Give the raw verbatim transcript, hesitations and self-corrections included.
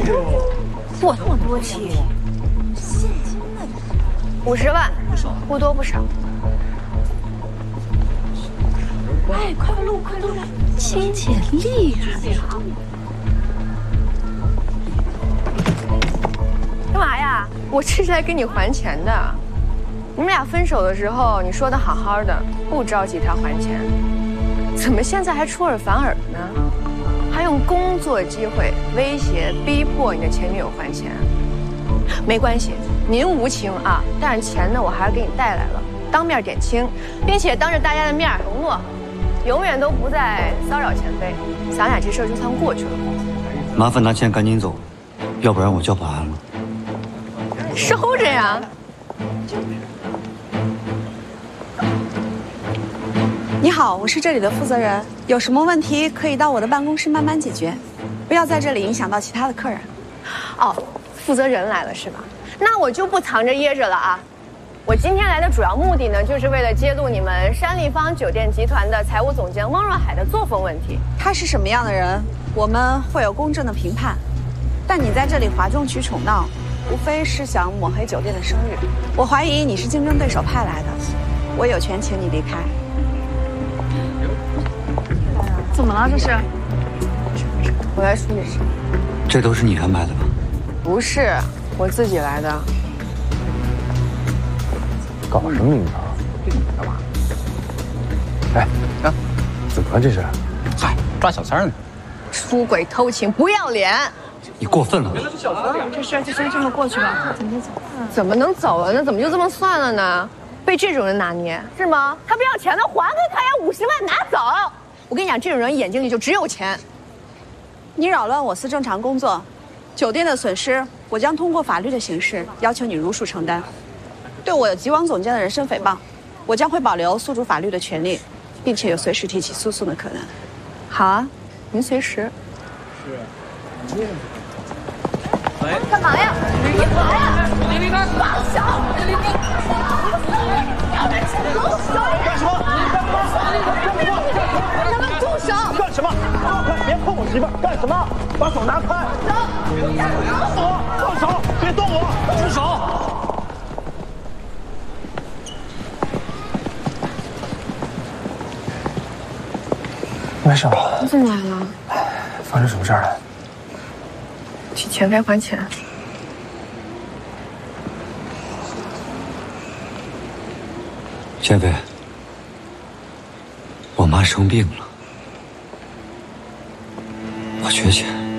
过那么多期，现金呢？五十万，不多不少。哎，快录快录！青姐厉害呀！干嘛呀？我这是来跟你还钱的。你们俩分手的时候，你说的好好的，不着急他还钱，怎么现在还出尔反尔呢？还用工作机会威胁、逼迫你的前女友还钱？没关系，您无情啊，但是钱呢，我还是给你带来了，当面点清，并且当着大家的面承诺，永远都不再骚扰前辈，咱俩这事儿就算过去了。 麻烦拿钱赶紧走，要不然我叫保安了。 收着呀。 你好，我是这里的负责人，有什么问题可以到我的办公室慢慢解决，不要在这里影响到其他的客人。 哦，负责人来了是吧？那我就不藏着掖着了啊。我今天来的主要目的呢，就是为了揭露你们山立方酒店集团的财务总监汪若海的作风问题。 他是什么样的人，我们会有公正的评判。但你在这里哗众取宠闹，无非是想抹黑酒店的声誉。我怀疑你是竞争对手派来的，我有权请你离开。 怎么了？这是？ 我来处理事。 这都是你安排的吧？ 不是，我自己来的。 搞什么名堂？干嘛？哎啊，怎么了这是？ 嗨，抓小三呢。 出轨偷情，不要脸！ 你过分了。 这事就先这么过去吧，怎么走？ 怎么能走了呢？怎么就这么算了呢？被这种人拿捏是吗？他不要钱的，还给他呀，五十万拿走。我跟你讲，这种人眼睛里就只有钱。 你扰乱我司正常工作，酒店的损失，我将通过法律的形式要求你如数承担。对我有吉汪总监的人身诽谤，我将会保留诉诸法律的权利，并且有随时提起诉讼的可能。 好啊，您随时。是。干嘛呀？你跑呀！你离开！放手！你离开！ 干什么？ 让他们住手！ 干什么？快别碰我媳妇！干什么？把手拿开！走！放手！别动我！住手！没事吧？ 你怎么来了？ 发生什么事儿了？ 替前辈还钱。 前辈，我妈生病了，我缺钱。